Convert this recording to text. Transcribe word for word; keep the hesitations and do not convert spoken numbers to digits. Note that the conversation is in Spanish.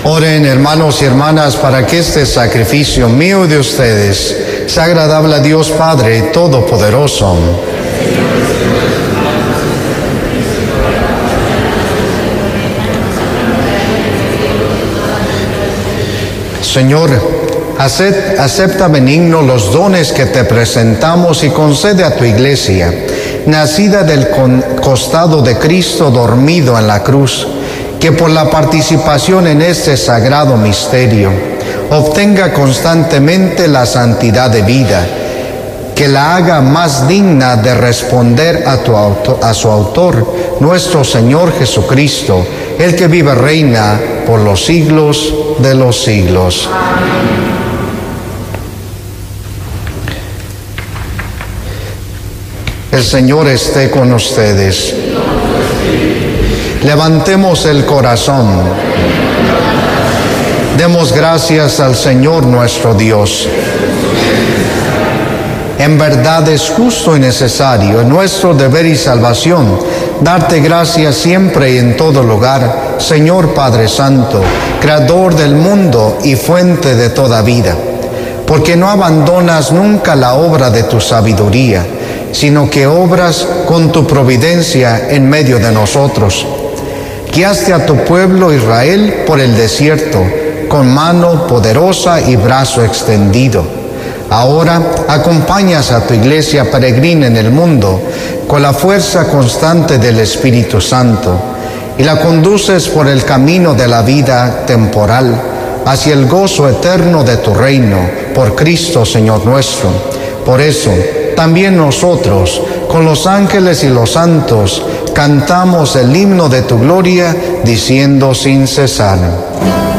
Oren, hermanos y hermanas, para que este sacrificio mío y de ustedes sea agradable a Dios Padre Todopoderoso. Señor, acepta benigno los dones que te presentamos y concede a tu iglesia, nacida del costado de Cristo dormido en la cruz, que por la participación en este sagrado misterio obtenga constantemente la santidad de vida, que la haga más digna de responder a, tu auto, a su autor, nuestro Señor Jesucristo, el que vive y reina por los siglos de los siglos. El Señor esté con ustedes. Levantemos el corazón. Demos gracias al Señor nuestro Dios. En verdad es justo y necesario, en nuestro deber y salvación, darte gracias siempre y en todo lugar, Señor Padre Santo, Creador del mundo y fuente de toda vida, porque no abandonas nunca la obra de tu sabiduría, sino que obras con tu providencia en medio de nosotros. Guiaste a tu pueblo Israel por el desierto, con mano poderosa y brazo extendido. Ahora acompañas a tu iglesia peregrina en el mundo con la fuerza constante del Espíritu Santo y la conduces por el camino de la vida temporal hacia el gozo eterno de tu reino, por Cristo Señor nuestro. Por eso, también nosotros, con los ángeles y los santos, cantamos el himno de tu gloria, diciendo sin cesar: